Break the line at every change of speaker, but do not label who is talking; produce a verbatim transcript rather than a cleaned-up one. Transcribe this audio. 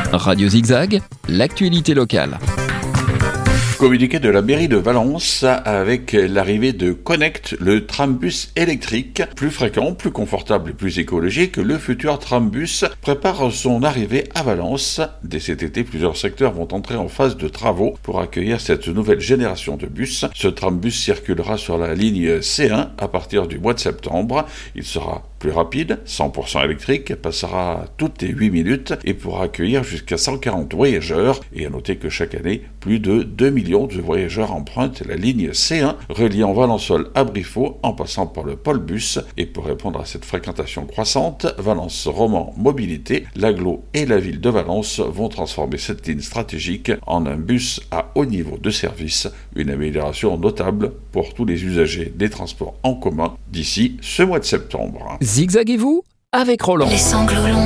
Radio Zigzag, l'actualité locale.
Communiqué de la mairie de Valence avec l'arrivée de Connect, le trambus électrique, plus fréquent, plus confortable et plus écologique. Le futur trambus prépare son arrivée à Valence. Dès cet été, plusieurs secteurs vont entrer en phase de travaux pour accueillir cette nouvelle génération de bus. Ce trambus circulera sur la ligne C un à partir du mois de septembre. Il sera plus rapide, cent pour cent électrique, passera toutes les huit minutes et pourra accueillir jusqu'à cent quarante voyageurs. Et à noter que chaque année, plus de deux millions de voyageurs empruntent la ligne C un reliant Valençol à Briffaut en passant par le pôle bus. Et pour répondre à cette fréquentation croissante, Valence Roman Mobilité, l'agglo et la ville de Valence vont transformer cette ligne stratégique en un bus à haut niveau de service, une amélioration notable pour tous les usagers des transports en commun d'ici ce mois de septembre.
Zigzaguez-vous avec Roland.
Les sanglots longs.